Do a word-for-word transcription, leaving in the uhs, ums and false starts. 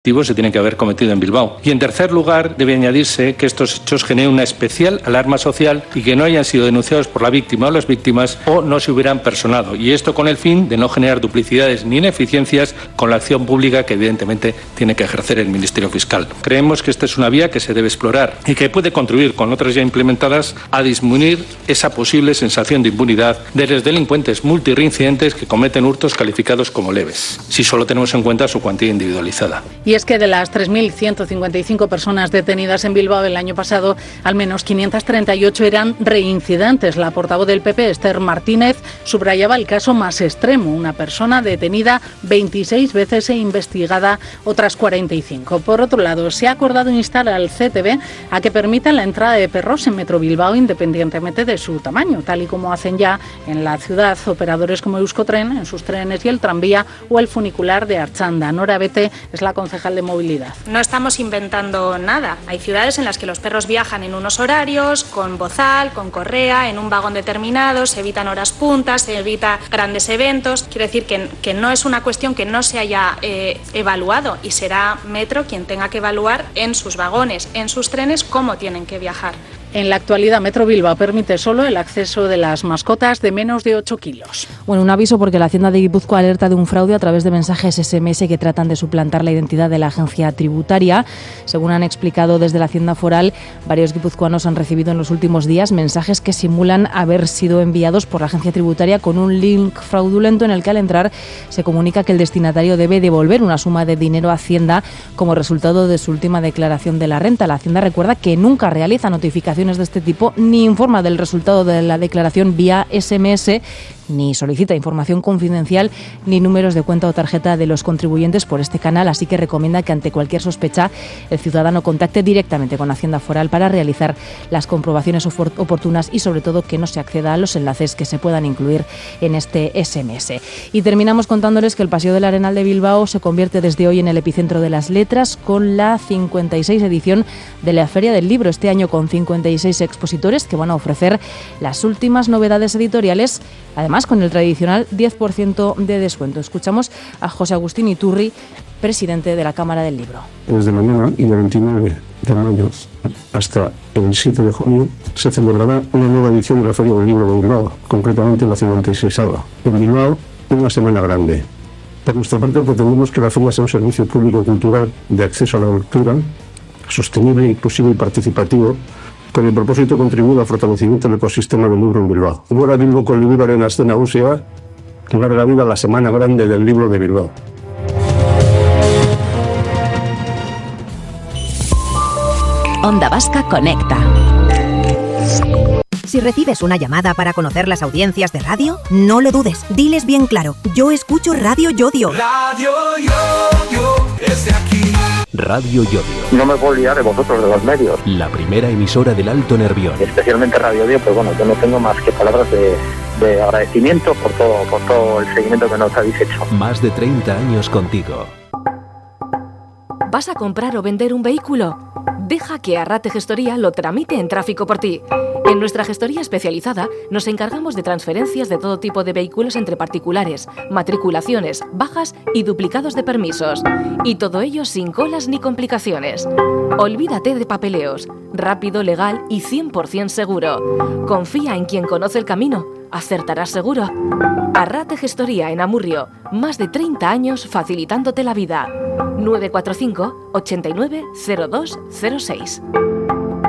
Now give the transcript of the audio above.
se tienen que haber cometido en Bilbao. Y en tercer lugar, debe añadirse que estos hechos generen una especial alarma social y que no hayan sido denunciados por la víctima o las víctimas o no se hubieran personado. Y esto con el fin de no generar duplicidades ni ineficiencias con la acción pública que evidentemente tiene que ejercer el Ministerio Fiscal. Creemos que esta es una vía que se debe explorar y que puede contribuir con otras ya implementadas a disminuir esa posible sensación de impunidad de los delincuentes multireincidentes que cometen hurtos calificados como leves, si solo tenemos en cuenta su cuantía individualizada. Y es que de las tres mil ciento cincuenta y cinco personas detenidas en Bilbao el año pasado, al menos quinientas treinta y ocho eran reincidentes. La portavoz del P P, Esther Martínez, subrayaba el caso más extremo, una persona detenida veintiséis veces e investigada otras cuarenta y cinco. Por otro lado, se ha acordado instar al C T B a que permita la entrada de perros en Metro Bilbao independientemente de su tamaño, tal y como hacen ya en la ciudad operadores como Euskotren en sus trenes y el tranvía o el funicular de Artxanda. Nora Bete es la concejal de movilidad. No estamos inventando nada. Hay ciudades en las que los perros viajan en unos horarios, con bozal, con correa, en un vagón determinado, se evitan horas puntas, se evita grandes eventos. Quiero decir que, que no es una cuestión que no se haya eh, evaluado y será Metro quien tenga que evaluar en sus vagones, en sus trenes, cómo tienen que viajar. En la actualidad, Metro Bilbao permite solo el acceso de las mascotas de menos de ocho kilos. Bueno, un aviso porque la Hacienda de Guipúzcoa alerta de un fraude a través de mensajes ese eme ese que tratan de suplantar la identidad de la agencia tributaria. Según han explicado desde la Hacienda Foral, varios guipuzcoanos han recibido en los últimos días mensajes que simulan haber sido enviados por la agencia tributaria con un link fraudulento en el que al entrar se comunica que el destinatario debe devolver una suma de dinero a Hacienda como resultado de su última declaración de la renta. La Hacienda recuerda que nunca realiza notificaciones de este tipo, ni informa del resultado de la declaración vía ese eme ese, ni solicita información confidencial ni números de cuenta o tarjeta de los contribuyentes por este canal, así que recomienda que ante cualquier sospecha el ciudadano contacte directamente con Hacienda Foral para realizar las comprobaciones oportunas y sobre todo que no se acceda a los enlaces que se puedan incluir en este ese eme ese. Y terminamos contándoles que el Paseo del Arenal de Bilbao se convierte desde hoy en el epicentro de las letras con la cincuenta y seis edición de la Feria del Libro, este año con cincuenta y seis expositores que van a ofrecer las últimas novedades editoriales, además con el tradicional diez por ciento de descuento. Escuchamos a José Agustín Iturri, presidente de la Cámara del Libro. Desde mañana y del veintinueve de mayo hasta el siete de junio se celebrará una nueva edición de la Feria del Libro de Bilbao, concretamente la cincuenta y seis. En Bilbao, una semana grande. Por nuestra parte, pretendemos que la feria sea un servicio público cultural de acceso a la lectura, sostenible, inclusivo y participativo, con el propósito de contribuir al fortalecimiento del ecosistema del libro en Bilbao. Gora Bilbo con liburuaren aste nagusia, garra viva la Semana Grande del Libro de Bilbao. Onda Vasca Conecta. Si recibes una llamada para conocer las audiencias de radio, no lo dudes, diles bien claro, yo escucho Radio Yodio. Radio Yodio, desde aquí. Radio Yodio. No me puedo olvidar de vosotros, de los medios. La primera emisora del Alto Nervión. Especialmente Radio Yodio, pues bueno, yo no tengo más que palabras de, de agradecimiento por todo, por todo el seguimiento que nos habéis hecho. Más de treinta años contigo. ¿Vas a comprar o vender un vehículo? Deja que Arrate Gestoría lo tramite en tráfico por ti. En nuestra gestoría especializada nos encargamos de transferencias de todo tipo de vehículos entre particulares, matriculaciones, bajas y duplicados de permisos. Y todo ello sin colas ni complicaciones. Olvídate de papeleos. Rápido, legal y cien por ciento seguro. Confía en quien conoce el camino. Acertarás seguro. Arrate Gestoría en Amurrio. Más de treinta años facilitándote la vida. nueve cuatro cinco, ochenta y nueve, cero dos cero seis.